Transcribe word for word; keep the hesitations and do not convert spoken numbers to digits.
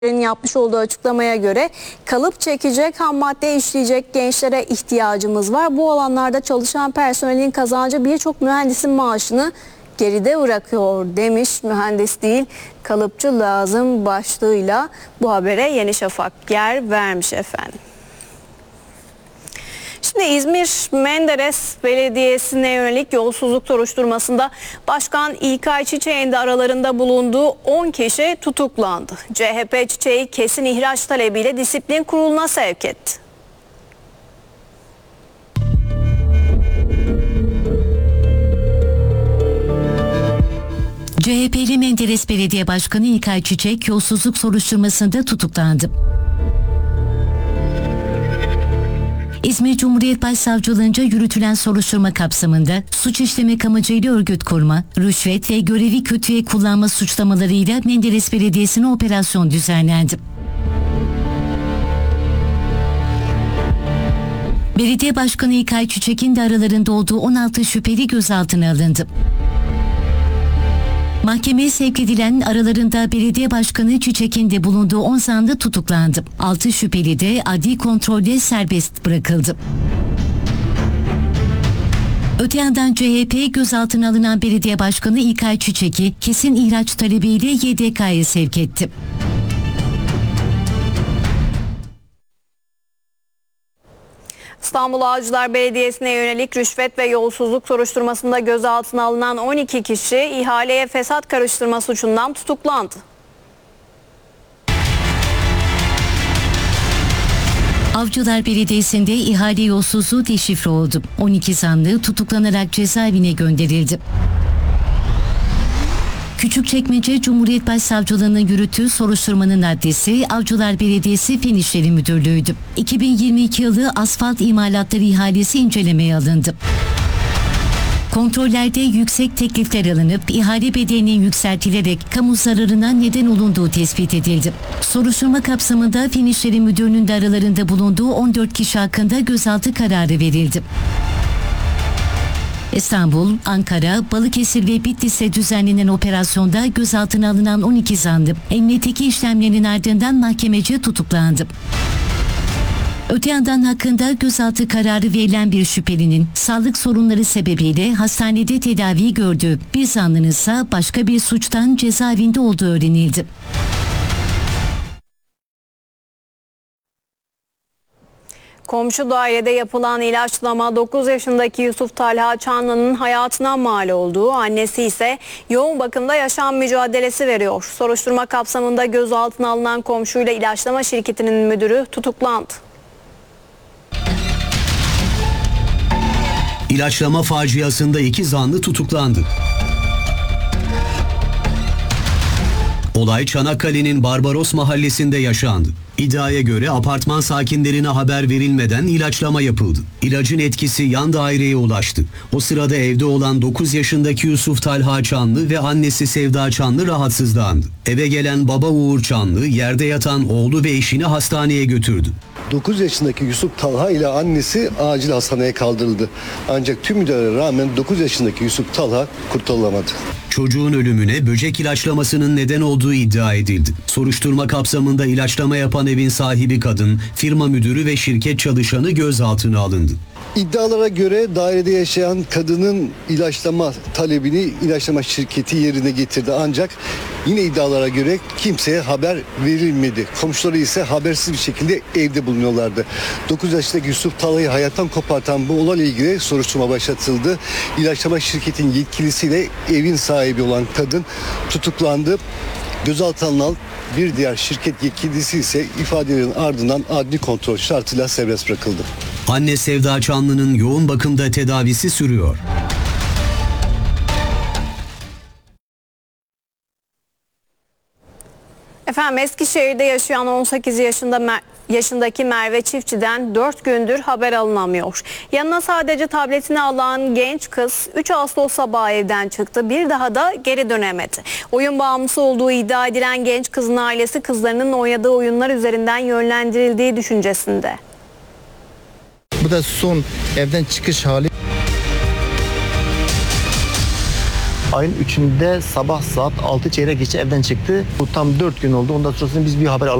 yapmış olduğu açıklamaya göre kalıp çekecek, ham madde işleyecek gençlere ihtiyacımız var. Bu alanlarda çalışan personelin kazancı birçok mühendisin maaşını geride bırakıyor demiş. Mühendis değil, kalıpçı lazım başlığıyla bu habere Yeni Şafak yer vermiş efendim. Şimdi İzmir Menderes Belediyesi'ne yönelik yolsuzluk soruşturmasında Başkan İlkay Çiçek'in de aralarında bulunduğu on kişi tutuklandı. C H P Çiçek'i kesin ihraç talebiyle disiplin kuruluna sevk etti. C H P'li Menderes Belediye Başkanı İlkay Çiçek yolsuzluk soruşturmasında tutuklandı. İzmir Cumhuriyet Başsavcılığınca yürütülen soruşturma kapsamında suç işlemek amacıyla örgüt kurma, rüşvet ve görevi kötüye kullanma suçlamalarıyla Menderes Belediyesi'ne operasyon düzenlendi. Belediye Başkanı İlkay Çiçek'in de aralarında olduğu on altı şüpheli gözaltına alındı. Mahkemeye sevk edilen aralarında belediye başkanı Çiçek'in de bulunduğu on zanlı tutuklandı. altı şüpheli de adli kontrolde serbest bırakıldı. Öte yandan C H P gözaltına alınan belediye başkanı İlkay Çiçek'i kesin ihraç talebiyle Y D K'ya sevk etti. İstanbul Avcılar Belediyesi'ne yönelik rüşvet ve yolsuzluk soruşturmasında gözaltına alınan on iki kişi ihaleye fesat karıştırma suçundan tutuklandı. Avcılar Belediyesi'nde ihale yolsuzluğu deşifre oldu. on iki zanlı tutuklanarak cezaevine gönderildi. Küçükçekmece Cumhuriyet Başsavcılığı'nın yürüttüğü soruşturmanın adresi Avcılar Belediyesi Fen İşleri Müdürlüğü'ydü. iki bin yirmi iki yılı asfalt imalatları ihalesi incelemeye alındı. Kontrollerde yüksek teklifler alınıp ihale bedelinin yükseltilerek kamu zararına neden olunduğu tespit edildi. Soruşturma kapsamında Fen İşleri Müdürlüğü'nün de aralarında bulunduğu on dört kişi hakkında gözaltı kararı verildi. İstanbul, Ankara, Balıkesir ve Bitlis'te düzenlenen operasyonda gözaltına alınan on iki zanlı emniyetteki işlemlerin ardından mahkemece tutuklandı. Öte yandan hakkında gözaltı kararı verilen bir şüphelinin sağlık sorunları sebebiyle hastanede tedavi gördüğü bir zanlının ise başka bir suçtan cezaevinde olduğu öğrenildi. Komşu dairede yapılan ilaçlama dokuz yaşındaki Yusuf Talha Çanlı'nın hayatına mal olduğu, annesi ise yoğun bakımda yaşam mücadelesi veriyor. Soruşturma kapsamında gözaltına alınan komşuyla ilaçlama şirketinin müdürü tutuklandı. İlaçlama faciasında iki zanlı tutuklandı. Olay Çanakkale'nin Barbaros mahallesinde yaşandı. İddiaya göre apartman sakinlerine haber verilmeden ilaçlama yapıldı. İlacın etkisi yan daireye ulaştı. O sırada evde olan dokuz yaşındaki Yusuf Talha Çanlı ve annesi Sevda Çanlı rahatsızlandı. Eve gelen baba Uğur Çanlı yerde yatan oğlu ve eşini hastaneye götürdü. dokuz yaşındaki Yusuf Talha ile annesi acil hastaneye kaldırıldı. Ancak tüm müdahalelere rağmen dokuz yaşındaki Yusuf Talha kurtarılamadı. Çocuğun ölümüne böcek ilaçlamasının neden olduğu iddia edildi. Soruşturma kapsamında ilaçlama yapan evin sahibi kadın, firma müdürü ve şirket çalışanı gözaltına alındı. İddialara göre dairede yaşayan kadının ilaçlama talebini ilaçlama şirketi yerine getirdi. Ancak yine iddialara göre kimseye haber verilmedi. Komşuları ise habersiz bir şekilde evde bulunuyorlardı. dokuz yaşındaki Yusuf Talha'yı hayattan kopartan bu olayla ilgili soruşturma başlatıldı. İlaçlama şirketin yetkilisiyle evin sahibi olan kadın tutuklandı. Gözaltına alınan bir diğer şirket yetkilisi ise ifadelerin ardından adli kontrol şartıyla serbest bırakıldı. Anne Sevda Çanlı'nın yoğun bakımda tedavisi sürüyor. Efendim Eskişehir'de yaşayan on sekiz yaşında Mer yaşındaki Merve Çiftçi'den dört gündür haber alınamıyor. Yanına sadece tabletini alan genç kız üç Ağustos sabahı evden çıktı. Bir daha da geri dönemedi. Oyun bağımlısı olduğu iddia edilen genç kızın ailesi kızlarının oynadığı oyunlar üzerinden yönlendirildiği düşüncesinde. Bu da son evden çıkış hali. Ayın üçünde sabah saat altı çeyrek geçe evden çıktı. Bu tam dört gün oldu. Ondan sonrasında biz bir haber